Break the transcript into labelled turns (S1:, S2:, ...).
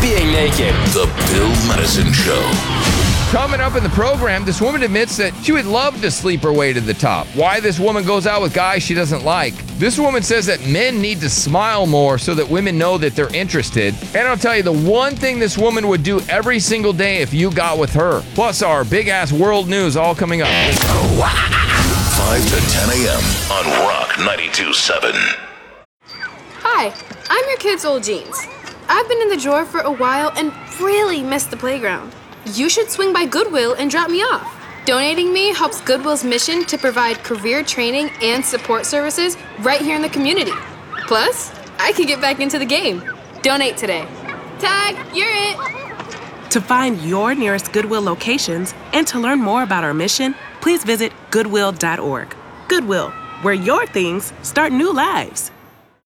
S1: being naked.
S2: The Bill Madison Show.
S3: Coming up in the program, this woman admits that she would love to sleep her way to the top. Why this woman goes out with guys she doesn't like. This woman says that men need to smile more so that women know that they're interested. And I'll tell you the one thing this woman would do every single day if you got with her. Plus our big-ass world news all coming up.
S2: 5 to 10 a.m. on Rock 92.7.
S4: Hi, I'm your kid's old jeans. I've been in the drawer for a while and really missed the playground. You should swing by Goodwill and drop me off. Donating me helps Goodwill's mission to provide career training and support services right here in the community. Plus, I can get back into the game. Donate today. Tag, you're it.
S5: To find your nearest Goodwill locations and to learn more about our mission, please visit goodwill.org. Goodwill, where your things start new lives.